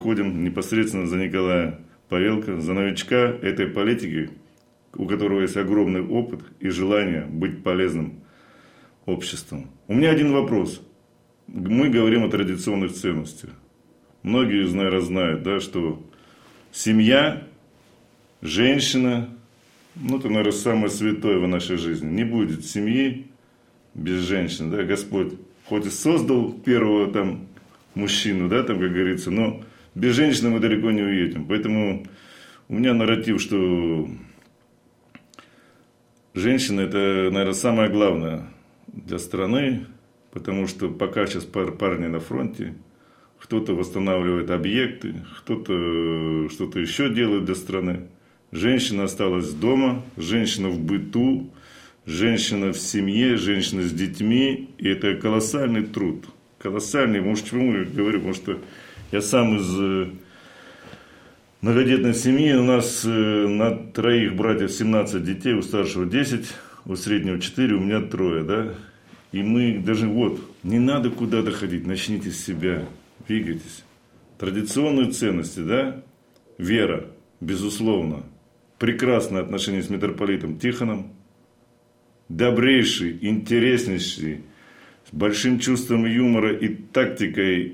ходим непосредственно за Николая Павелко, за новичка этой политики, у которого есть огромный опыт и желание быть полезным обществом. У меня один вопрос. Мы говорим о традиционных ценностях. Многие, наверное, знают, да, что семья, женщина, это, наверное, самое святое в нашей жизни. Не будет семьи без женщины. Да? Господь хоть и создал первого там мужчину, да, там, как говорится, но без женщины мы далеко не уедем. Поэтому у меня нарратив, что женщина – это, наверное, самое главное для страны, потому что пока сейчас парни на фронте, кто-то восстанавливает объекты, кто-то что-то еще делает для страны. Женщина осталась дома, женщина в быту, женщина в семье, женщина с детьми. И это колоссальный труд. Колоссальный. Может, почему я говорю? Потому что я сам из многодетной семьи. У нас на троих братьев 17 детей, у старшего 10, у среднего 4, у меня 3. Да? И мы даже не надо куда-то ходить, начните с себя, двигайтесь. Традиционные ценности, да? Вера, безусловно. Прекрасное отношение с митрополитом Тихоном. Добрейший, интереснейший, с большим чувством юмора и тактикой,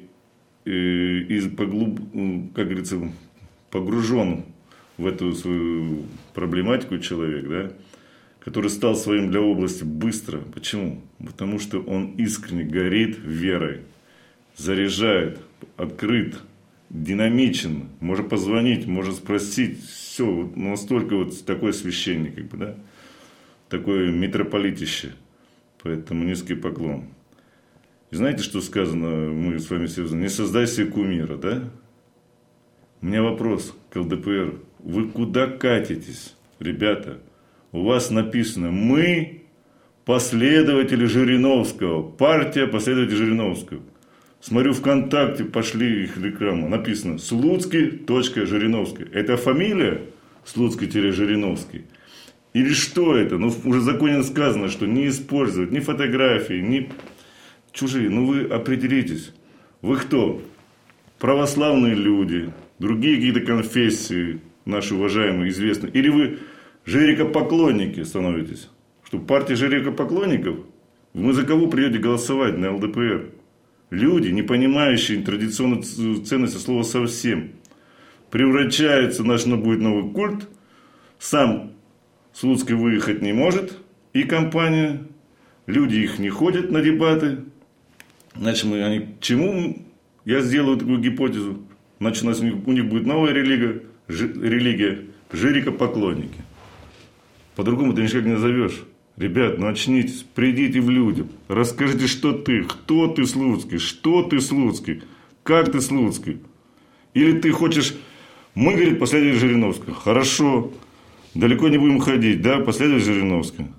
как говорится, погружен в эту свою проблематику человек, да, который стал своим для области быстро. Почему? Потому что он искренне горит верой, заряжает, открыт, динамичен, может позвонить, может спросить, все, настолько такой священник, да, такое митрополитище. Поэтому низкий поклон. И знаете, что сказано, мы с вами связаны? Не создай себе кумира, да? У меня вопрос к ЛДПР. Вы куда катитесь, ребята? У вас написано: мы последователи Жириновского. Партия последователей Жириновского. Смотрю, ВКонтакте пошли их рекламу. Написано: Слуцкий.Жириновский. Это фамилия Слуцкий-Жириновский? Или что это? Уже в законе сказано, что не использовать ни фотографии, ни чужие. Вы определитесь. Вы кто? Православные люди, другие какие-то конфессии, наши уважаемые, известные. Или вы жирикопоклонники становитесь? Что, партия жирикопоклонников? Вы за кого придете голосовать на ЛДПР? Люди, не понимающие традиционной ценности слова совсем. Превращается наш будет новый культ. Сам Слуцкий выехать не может. И компания. Люди их не ходят на дебаты. Значит, они к чему? Я сделаю такую гипотезу. Значит, у них будет новая религия. Жирикопоклонники. По-другому ты никак не назовешь. Ребят, очнитесь, придите в люди, расскажите, что ты, кто ты Слуцкий, что ты Слуцкий, как ты Слуцкий. Или ты хочешь, мы, говорит, последователи Жириновского. Хорошо, далеко не будем ходить, да, последователи Жириновского.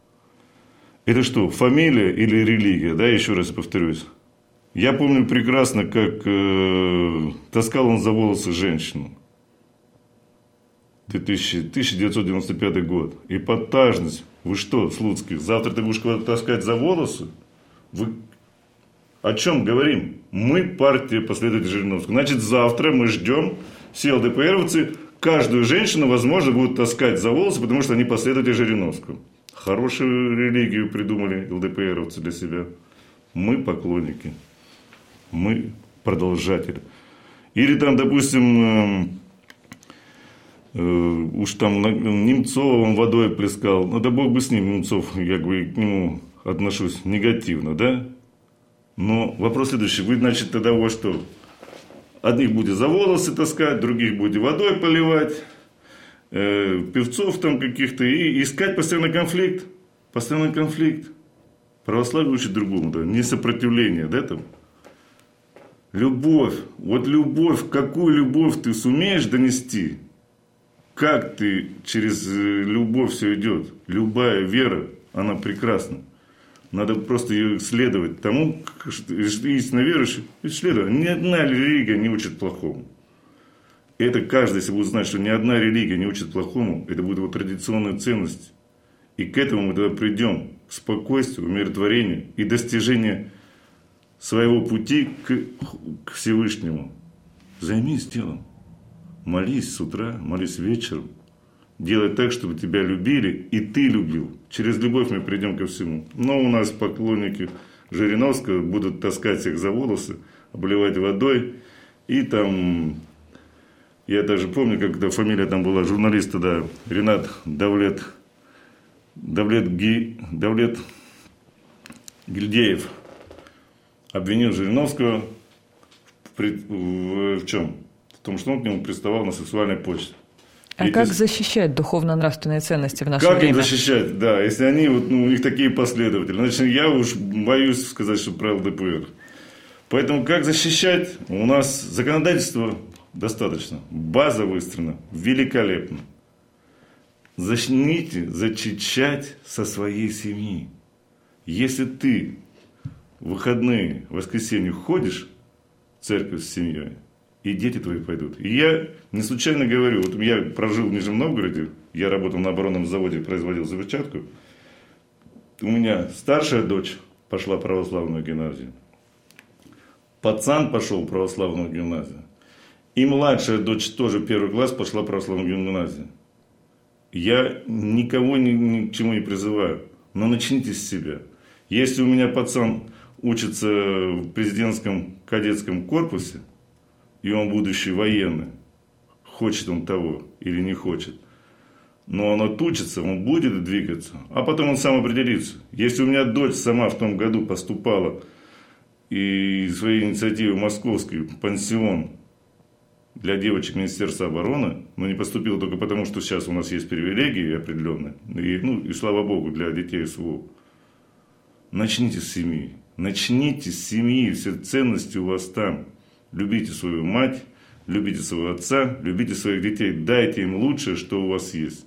Это что, фамилия или религия, да, еще раз повторюсь. Я помню прекрасно, как таскал он за волосы женщину. 1995 год. Эпатажность. Вы что, Слуцкий, завтра ты будешь кого-то таскать за волосы? Вы о чем говорим? Мы партия последователей Жириновского. Значит, завтра мы ждем, все ЛДПРовцы, каждую женщину, возможно, будут таскать за волосы, потому что они последователи Жириновского. Хорошую религию придумали ЛДПРовцы для себя. Мы поклонники. Мы продолжатели. Или там, допустим, уж там Немцова он водой плескал. Да бог бы с ним, Немцов, я к нему отношусь негативно, да? Но вопрос следующий. Вы, значит, тогда что? Одних будете за волосы таскать, других будете водой поливать, певцов там каких-то, и искать постоянно конфликт. Постоянный конфликт. Православие учит другому, да? Не сопротивление, да, там? Любовь. Вот любовь, какую любовь ты сумеешь донести? Как ты через любовь все идет? Любая вера, она прекрасна. Надо просто ее следовать тому, что истинно верующий, исследовать. Ни одна религия не учит плохому. Это каждый, если будет знать, что ни одна религия не учит плохому, это будет его традиционная ценность. И к этому мы тогда придем, к спокойствию, умиротворению и достижению своего пути к Всевышнему. Займись делом. Молись с утра, молись вечером. Делай так, чтобы тебя любили, и ты любил. Через любовь мы придем ко всему. Но у нас поклонники Жириновского будут таскать всех за волосы, обливать водой. И там, я даже помню, как фамилия там была журналиста, да, Ренат Давлет Гильдеев обвинил Жириновского в чем? В том, что он к нему приставал на сексуальной почте. А как защищать духовно-нравственные ценности в наше время? Как их защищать, да, если они, вот, у них такие последователи. Значит, я уж боюсь сказать, что правил ДПР. Поэтому как защищать? У нас законодательство достаточно. База выстроена великолепно. Начните зачищать со своей семьи. Если ты в выходные, в воскресенье ходишь в церковь с семьей, и дети твои пойдут. И я не случайно говорю, вот я прожил в Нижнем Новгороде, я работал на оборонном заводе, производил взрывчатку. У меня старшая дочь пошла в православную гимназию. Пацан пошел в православную гимназию. И младшая дочь тоже в первый класс пошла в православную гимназию. Я никого ни к чему не призываю, но начните с себя. Если у меня пацан учится в президентском кадетском корпусе, и он будущий военный, хочет он того или не хочет, но он отучится, он будет двигаться, а потом он сам определится. Если у меня дочь сама в том году поступала и своей инициативы московский пансион для девочек Министерства обороны, но не поступила только потому, что сейчас у нас есть привилегии определенные, и слава богу, для детей СВО. Начните с семьи. Начните с семьи, все ценности у вас там. Любите свою мать, любите своего отца, любите своих детей. Дайте им лучшее, что у вас есть.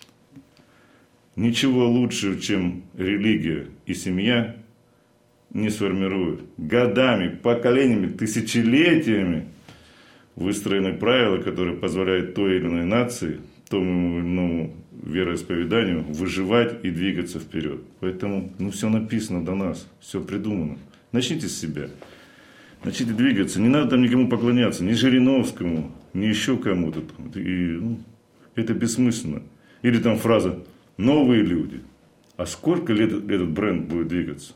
Ничего лучше, чем религия и семья, не сформируют. Годами, поколениями, тысячелетиями выстроены правила, которые позволяют той или иной нации, тому или иному вероисповеданию выживать и двигаться вперед. Поэтому все написано до нас, все придумано. Начните с себя. Начните двигаться. Не надо там никому поклоняться, ни Жириновскому, ни еще кому-то. Это бессмысленно. Или там фраза «новые люди». А сколько лет этот бренд будет двигаться?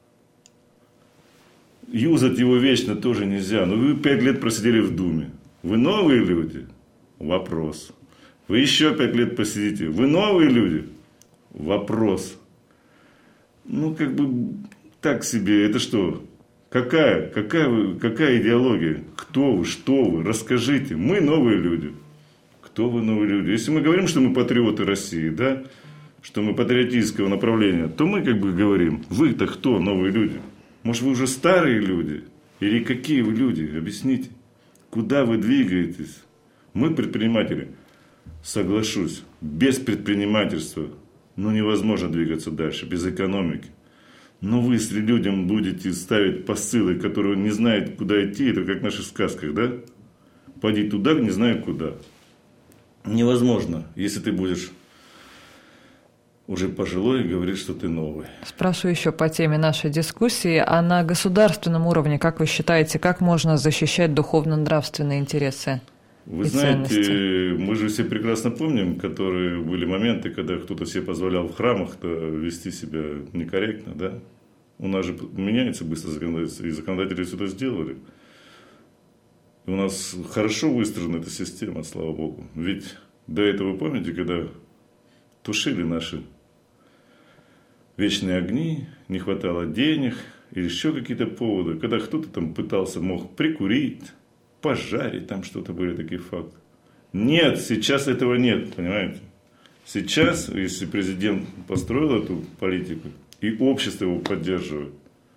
Юзать его вечно тоже нельзя. Но вы 5 лет просидели в Думе. Вы новые люди? Вопрос. Вы еще 5 лет посидите. Вы новые люди? Вопрос. Так себе. Это что? Какая идеология? Кто вы? Что вы? Расскажите. Мы новые люди. Кто вы новые люди? Если мы говорим, что мы патриоты России, да? Что мы патриотического направления, то мы говорим, вы-то кто, новые люди? Может, вы уже старые люди? Или какие вы люди? Объясните. Куда вы двигаетесь? Мы предприниматели. Соглашусь, без предпринимательства невозможно двигаться дальше, без экономики. Но вы, если людям будете ставить посылы, которые не знают, куда идти, это как в наших сказках, да? Пойди туда, не знаю куда. Невозможно, если ты будешь уже пожилой и говоришь, что ты новый. Спрашиваю еще по теме нашей дискуссии. А на государственном уровне, как вы считаете, как можно защищать духовно-нравственные интересы? Вы знаете, мы же все прекрасно помним, которые были моменты, когда кто-то себе позволял в храмах вести себя некорректно, да? У нас же меняется быстро законодательство, и законодатели все это сделали. И у нас хорошо выстроена эта система, слава богу. Ведь до этого, помните, когда тушили наши вечные огни, не хватало денег, или еще какие-то поводы, когда кто-то там мог прикурить, пожарить, там что-то были такие факты. Нет, сейчас этого нет, понимаете? Сейчас, если президент построил эту политику, и общество его поддерживает,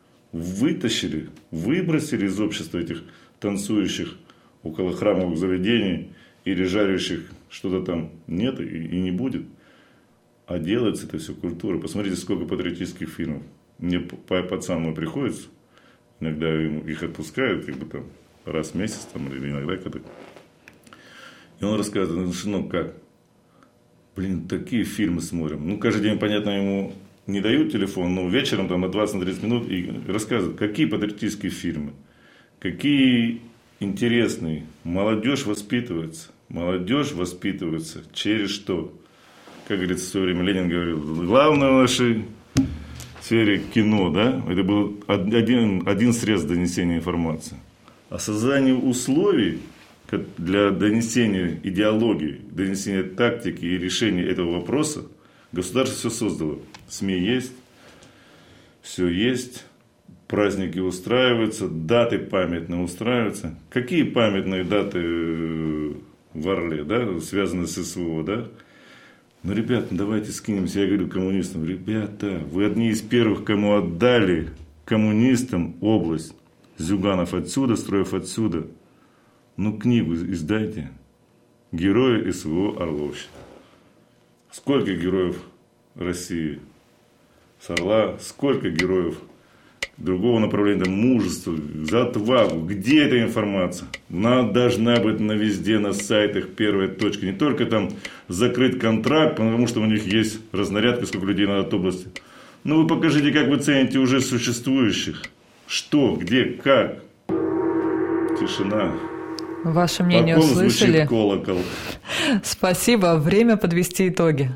выбросили из общества этих танцующих около храмовых заведений или жарящих что-то там, нет и не будет. А делается это все культура. Посмотрите, сколько патриотических фильмов. Мне пацан мой приходится, иногда их отпускают, там, раз в месяц, там, или иногда когда. И он рассказывает, как? Такие фильмы смотрим. Каждый день, понятно, ему не дают телефон, но вечером там, на 20-30 минут и рассказывают, какие патриотические фильмы, какие интересный. Молодежь воспитывается. Молодежь воспитывается через что? Как говорится, в свое время Ленин говорил, главное в нашей сфере кино, да? Это был один средств донесения информации. А создание условий для донесения идеологии, донесения тактики и решения этого вопроса государство все создало. СМИ есть, все есть, праздники устраиваются, даты памятные устраиваются. Какие памятные даты в Орле, да, связаны с СВО, да? Ну, ребята, давайте скинемся, я говорю коммунистам, ребята, вы одни из первых, кому отдали коммунистам область. Зюганов отсюда, Строев отсюда. Ну, книгу издайте. Герои СВО Орловщины. Сколько героев России с Орла, сколько героев другого направления, мужества, за отвагу. Где эта информация? Она должна быть на везде, на сайтах, первая точка. Не только там закрыть контракт, потому что у них есть разнарядка, сколько людей надо от области. Ну, вы покажите, как вы цените уже существующих. Что, где, как? Тишина. Ваше мнение По ком услышали? Звучит колокол. Спасибо. Время подвести итоги.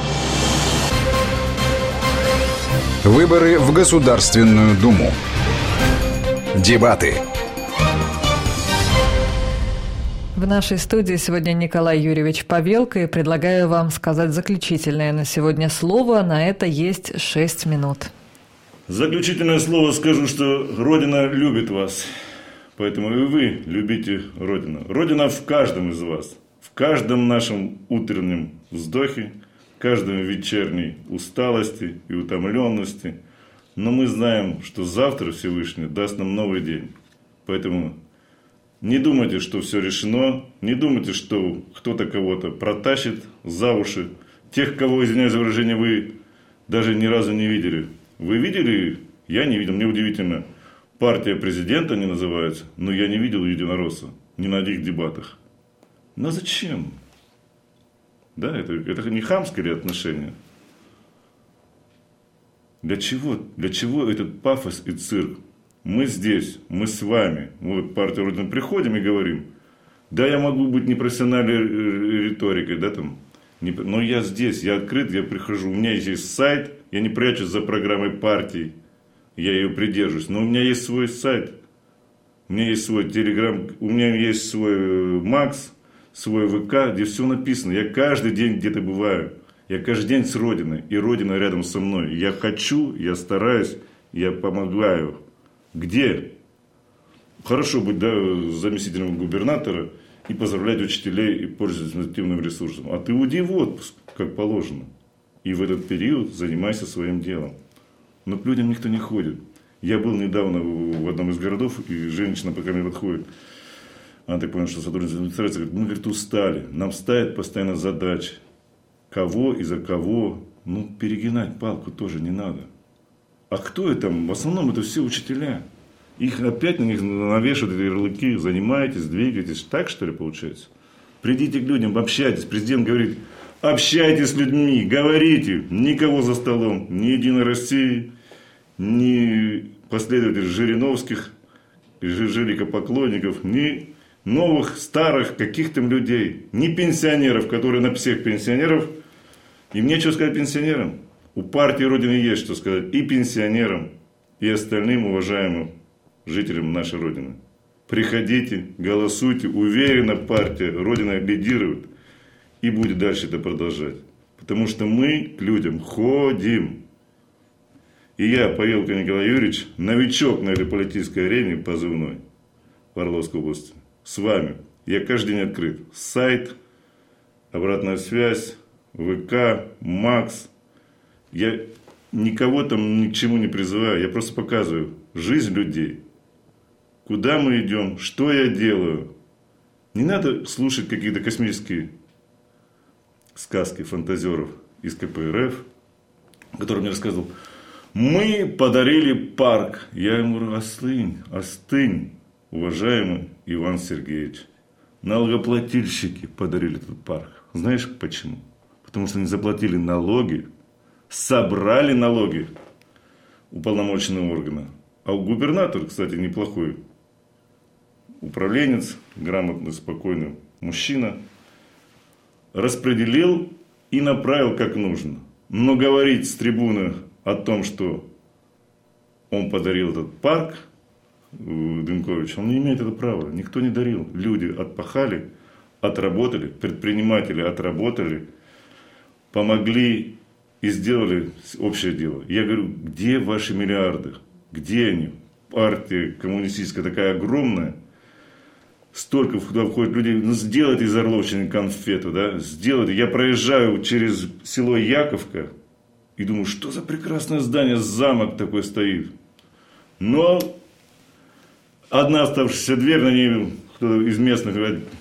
Выборы в Государственную Думу. Дебаты. В нашей студии сегодня Николай Юрьевич Павелко, и предлагаю вам сказать заключительное на сегодня слово. На это есть 6 минут. Заключительное слово скажу, что Родина любит вас. Поэтому и вы любите Родину. Родина в каждом из вас. В каждом нашем утреннем вздохе, в каждом вечерней усталости и утомленности. Но мы знаем, что завтра Всевышний даст нам новый день. Поэтому не думайте, что все решено. Не думайте, что кто-то кого-то протащит за уши. Тех, кого, извиняюсь за выражение, вы даже ни разу не видели. Вы видели? Я не видел. Мне удивительно. Партия президента не называется, но я не видел единоросса. Ни на одних дебатах. Но зачем? Да, это не хамское ли отношение? Для чего? Для чего этот пафос и цирк? Мы здесь, мы с вами. Мы вот партия Родина приходим и говорим, да, я могу быть непрофессиональной риторикой, да, там, но я здесь, я открыт, я прихожу. У меня есть сайт, я не прячусь за программой партии, я ее придерживаюсь. Но у меня есть свой сайт, у меня есть свой Телеграм, у меня есть свой Макс, свой ВК, где все написано. Я каждый день где-то бываю. Я каждый день с Родиной, и Родина рядом со мной. Я хочу, я стараюсь, я помогаю. Где? Хорошо быть, да, заместителем губернатора и поздравлять учителей и пользоваться административным ресурсом. А ты уйди в отпуск, как положено. И в этот период занимайся своим делом. Но к людям никто не ходит. Я был недавно в одном из городов, и женщина пока мне подходит. Она так поняла, что сотрудница администрации говорит, мы, говорит, устали. Нам ставят постоянно задачи. Кого и за кого. Ну, перегинать палку тоже не надо. А кто это? В основном это все учителя. Их опять на них навешивают эти ярлыки. Занимайтесь, двигайтесь. Так, что ли, получается? Придите к людям, общайтесь. Президент говорит, общайтесь с людьми, говорите. Никого за столом. Ни Единой России, ни последователей Жириновских, Жилика-поклонников, ни новых, старых, каких-то людей. Ни пенсионеров, которые на всех пенсионеров. Им нечего сказать пенсионерам. У партии Родины есть что сказать и пенсионерам, и остальным уважаемым жителям нашей Родины. Приходите, голосуйте. Уверенно партия Родина лидирует и будет дальше это продолжать. Потому что мы к людям ходим. И я, Павелко Николай Юрьевич, новичок на этой политической арене позывной в Орловской области. С вами. Я каждый день открыт. Сайт, обратная связь, ВК, Макс. Я никого там ни к чему не призываю. Я просто показываю жизнь людей. Куда мы идем, что я делаю. Не надо слушать какие-то космические сказки фантазеров из КПРФ, который мне рассказывал. Мы подарили парк. Я ему говорю, остынь, уважаемый Иван Сергеевич. Налогоплательщики подарили этот парк. Знаешь почему? Потому что они заплатили налоги, собрали налоги уполномоченного органа. А у губернатора, кстати, неплохой управленец, грамотный, спокойный мужчина, распределил и направил как нужно. Но говорить с трибуны о том, что он подарил этот парк, Дынкович, он не имеет этого права. Никто не дарил. Люди отпахали, отработали, предприниматели отработали, помогли и сделали общее дело. Я говорю, где ваши миллиарды? Где они? Партия коммунистическая такая огромная, столько туда входит людей. Ну, сделайте из Орловщины конфету, да? Сделайте. Я проезжаю через село Яковка и думаю, что за прекрасное здание, замок такой стоит. Но одна оставшаяся дверь, на ней кто-то из местных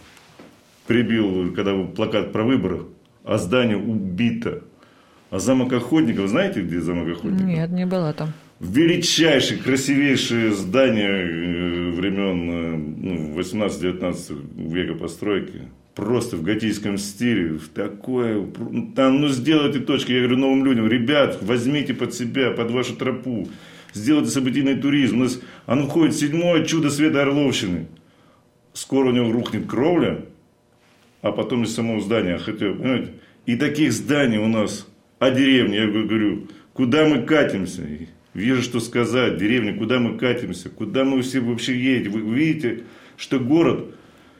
прибил, когда был плакат про выборы, а здание убито. А замок Охотников, знаете, где замок Охотников? Нет, не была там. Величайшее, красивейшее здание времен 18-19 века постройки. Просто в готическом стиле. В такое, там, сделайте точки. Я говорю новым людям, ребят, возьмите под себя, под вашу тропу. Сделайте событийный туризм. Оно входит в 7-е чудо света Орловщины. Скоро у него рухнет кровля, а потом из самого здания. Хотя, понимаете, и таких зданий у нас. А деревня, я говорю, куда мы катимся? Вижу, что сказать. Деревня, куда мы катимся? Куда мы все вообще едем? Вы видите, что город,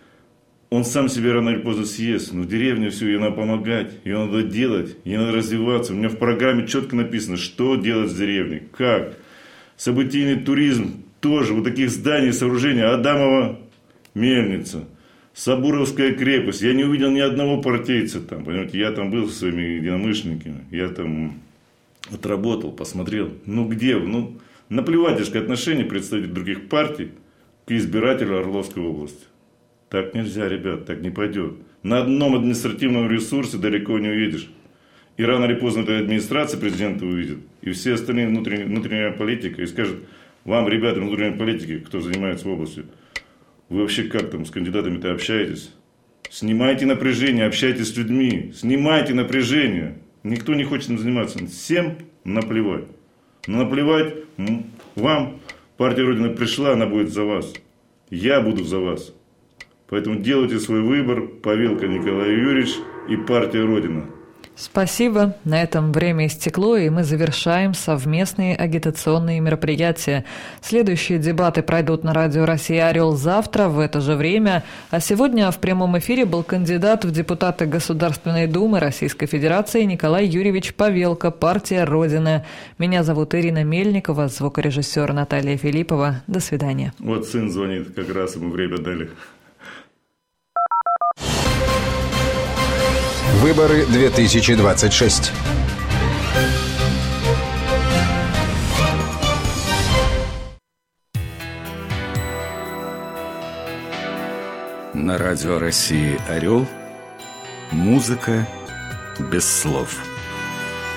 он сам себя рано или поздно съест. Но в деревне все, ей надо помогать, ее надо делать, ей надо развиваться. У меня в программе четко написано, что делать с деревней, как. Событийный туризм тоже. Вот таких зданий, сооружений. Адамова мельница, Сабуровская крепость. Я не увидел ни одного партийца там. Понимаете, я там был со своими единомышленниками. Я там отработал, посмотрел. Ну где? Ну, наплевательское отношение представителей других партий к избирателю Орловской области. Так нельзя, ребят, так не пойдет. На одном административном ресурсе далеко не уедешь. И рано или поздно эта администрация президента увидит. И все остальные внутренняя политика. И скажет, вам, ребята, внутренней политики, кто занимается областью, вы вообще как там с кандидатами-то общаетесь? Снимайте напряжение, общайтесь с людьми. Снимайте напряжение. Никто не хочет им заниматься. Всем наплевать. Но наплевать вам. Партия Родина пришла, она будет за вас. Я буду за вас. Поэтому делайте свой выбор. Павелко Николай Юрьевич и партия Родина. Спасибо. На этом время истекло, и мы завершаем совместные агитационные мероприятия. Следующие дебаты пройдут на радио «Россия Орел» завтра в это же время. А сегодня в прямом эфире был кандидат в депутаты Государственной Думы Российской Федерации Николай Юрьевич Павелко, партия «Родина». Меня зовут Ирина Мельникова, звукорежиссер Наталья Филиппова. До свидания. Вот сын звонит, как раз ему время дали. Выборы 2026. На радио России Орел музыка без слов.